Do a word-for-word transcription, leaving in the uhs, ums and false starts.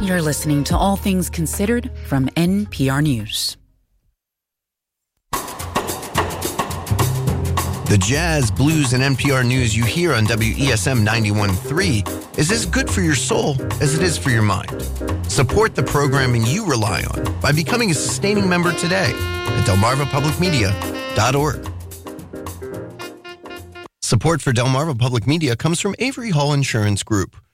You're listening to All Things Considered from N P R News. The jazz, blues, and N P R news you hear on W E S M ninety-one point three is as good for your soul as it is for your mind. Support the programming you rely on by becoming a sustaining member today at delmarva public media dot org. Support for Delmarva Public Media comes from Avery Hall Insurance Group,